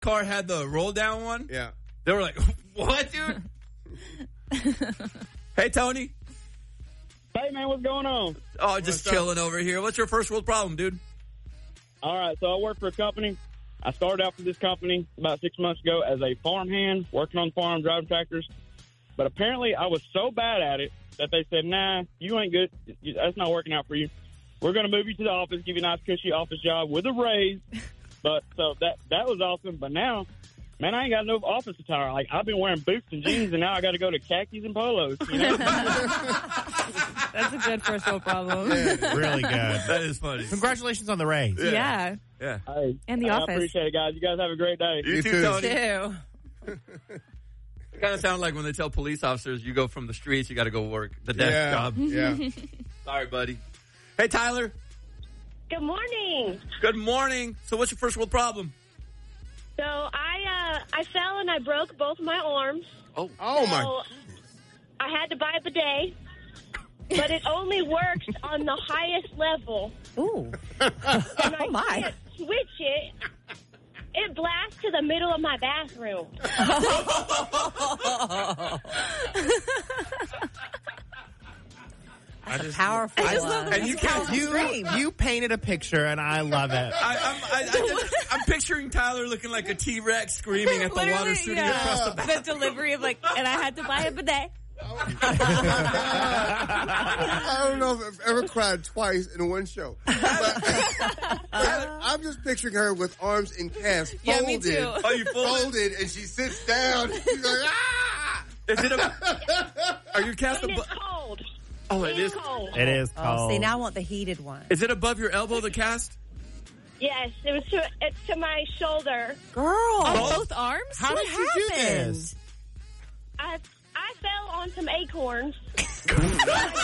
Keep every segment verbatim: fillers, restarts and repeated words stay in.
car had the roll down one. Yeah. They were like, what, dude? Hey, Tony. Hey, man, what's going on? Oh, just What's chilling over here. What's your first world problem, dude? All right, so I work for a company. I started out for this company about six months ago as a farmhand, working on the farm, driving tractors. But apparently I was so bad at it that they said, nah, you ain't good. That's not working out for you. We're going to move you to the office, give you a nice, cushy office job with a raise. But so that that was awesome. But now, man, I ain't got no office attire. Like, I've been wearing boots and jeans, and now I got to go to khakis and polos. You know? That's a good first world problem. Yeah. Really good. That is funny. Congratulations on the raise. Yeah. Yeah. Hey, And the I office. appreciate it, guys. You guys have a great day. You, You too, too. Tony. Too. It kind of sounds like when they tell police officers you go from the streets, you got to go work the desk Yeah. job. Yeah. Sorry, buddy. Hey, Tyler. Good morning. Good morning. So what's your first world problem? So I uh, I fell and I broke both my arms. Oh. Oh, my. So I had to buy a bidet, but it only works on the highest level. Ooh. And I Oh, my. can't switch it. It blasts to the middle of my bathroom. That's a powerful I one. And you can't. You, you painted a picture, and I love it. I, I'm, I, I just, I'm picturing Tyler looking like a T-Rex screaming at the water Literally, shooting yeah. across the back. The delivery of like, and I had to buy a bidet. I don't know if I've ever cried twice in one show. But, but I'm just picturing her with arms in casts, folded. Yeah, me too. Oh, you folded? Folded, and she sits down. She's like, ah! Is it a, are you cast And above? it's cold. Oh, it is. It's cold. It is Oh, cold. see, now I want the heated one. Is it above your elbow? The cast? Yes, it was to, it's to my shoulder. Girl. On Both? both arms? How what did you do happened? this? I I fell on some acorns. Wait a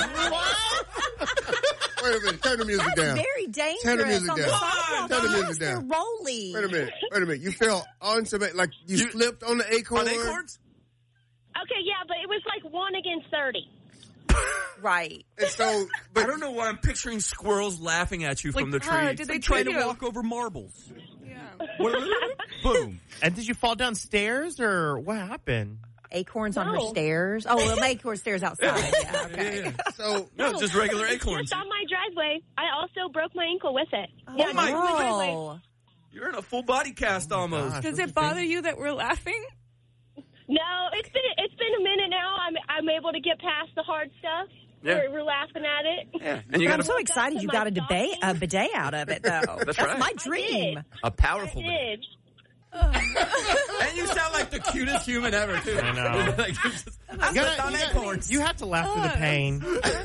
minute. Turn the music That's down. very dangerous. Turn the music on the down. sidewalk. Turn the music Yes, they're down. rolly. Wait a minute. Wait a minute. You fell on some, like you, You- slipped on the acorn? On acorns? Okay, yeah, but it was like one against thirty. Right. And so, But I don't know why I'm picturing squirrels laughing at you Like, from the tree. uh, did they trying treat to you? walk over marbles? Yeah. Boom. And did you fall downstairs, or what happened? Acorns on her No. stairs. Oh, well, acorn stairs outside. Yeah, okay. Yeah, yeah. so No, just regular acorns. Just on my driveway. I also broke my ankle with it. Oh, my girl. You're in a full body cast almost. Gosh, Does what'd it you bother think? you that we're laughing? No, it's been it's been a minute now. I'm I'm able to get past the hard stuff. Yeah. We're, we're laughing at it. Yeah, and you But got I'm so a, excited you got a debate, a bidet out of it, though. That's right. my I dream. did. a powerful I man. did. And you sound like the cutest human ever, too. I know. Like, you're just, I You, slipped gotta, on you, acorns. gotta, you have to laugh through the pain.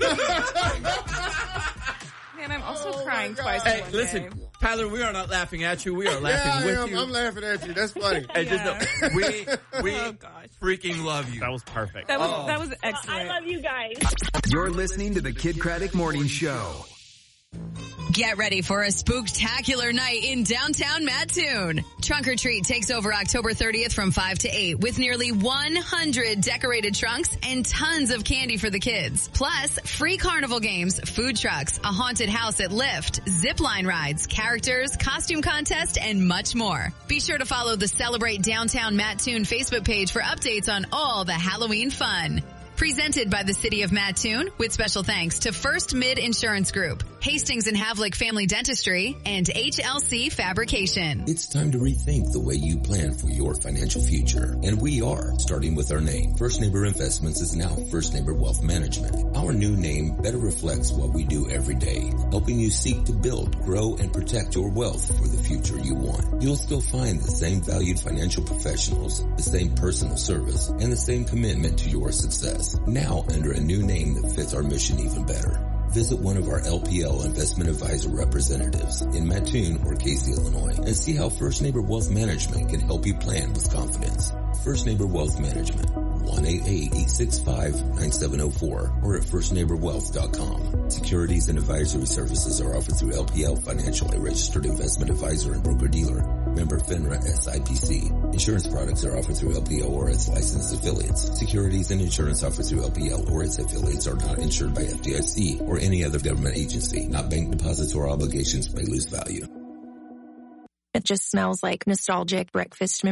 Man, I'm also Oh, crying my God. twice in Hey, one listen, day. Tyler, we are not laughing at you. We are yeah, laughing I with am. you. I'm laughing at you. That's funny. Hey, just Yeah. know, we we Oh, gosh. freaking love you. That was perfect. That was, Oh. that was I excellent. love you guys. You're listening to the Kid Craddock Morning Show. Get ready for a spooktacular night in downtown Mattoon. Trunk or Treat takes over October thirtieth from five to eight with nearly one hundred decorated trunks and tons of candy for the kids. Plus, free carnival games, food trucks, a haunted house at Lyft, zip line rides, characters, costume contest, and much more. Be sure to follow the Celebrate Downtown Mattoon Facebook page for updates on all the Halloween fun. Presented by the City of Mattoon with special thanks to First Mid Insurance Group, Hastings and Havlick Family Dentistry, and H L C Fabrication. It's time to rethink the way you plan for your financial future. And we are, starting with our name. First Neighbor Investments is now First Neighbor Wealth Management. Our new name better reflects what we do every day, helping you seek to build, grow, and protect your wealth for the future you want. You'll still find the same valued financial professionals, the same personal service, and the same commitment to your success. Now under a new name that fits our mission even better. Visit one of our L P L investment advisor representatives in Mattoon or Casey, Illinois, and see how First Neighbor Wealth Management can help you plan with confidence. First Neighbor Wealth Management, one eight eight, eight six five, nine seven zero four or at first neighbor wealth dot com. Securities and advisory services are offered through L P L Financial, a registered investment advisor and broker-dealer. Member FINRA S I P C. Insurance products are offered through L P L or its licensed affiliates. Securities and insurance offered through L P L or its affiliates are not insured by F D I C or any other government agency. Not bank deposits or obligations may lose value. It just smells like nostalgic breakfast